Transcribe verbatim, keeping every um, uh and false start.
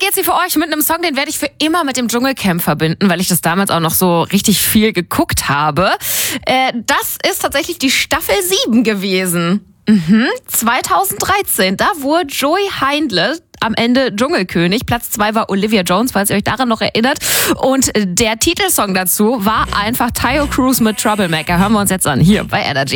jetzt hier für euch mit einem Song, den werde ich für immer mit dem Dschungelcamp verbinden, weil ich das damals auch noch so richtig viel geguckt habe. Äh, das ist tatsächlich die Staffel sieben gewesen. Mhm. zweitausenddreizehn, da wurde Joey Heindle am Ende Dschungelkönig. Platz zwei war Olivia Jones, falls ihr euch daran noch erinnert. Und der Titelsong dazu war einfach Taio Cruz mit Troublemaker. Hören wir uns jetzt an, hier bei Energy.